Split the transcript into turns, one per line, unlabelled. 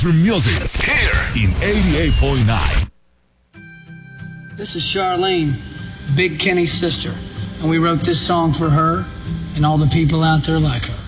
Music here in 88.9.
This is Charlene, Big Kenny's sister, and we wrote this song for her and all the people out there like her.